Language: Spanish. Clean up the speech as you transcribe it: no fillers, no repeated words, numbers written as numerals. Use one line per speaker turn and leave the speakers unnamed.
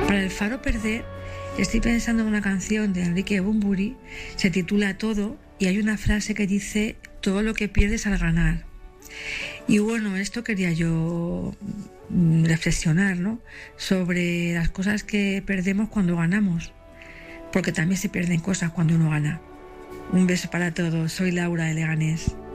Para el Faro Perder, estoy pensando en una canción de Enrique Bunbury, se titula Todo, y hay una frase que dice: todo lo que pierdes al ganar. Y bueno, esto quería yo reflexionar, ¿no? Sobre las cosas que perdemos cuando ganamos, porque también se pierden cosas cuando uno gana. Un beso para todos, soy Laura de Leganés.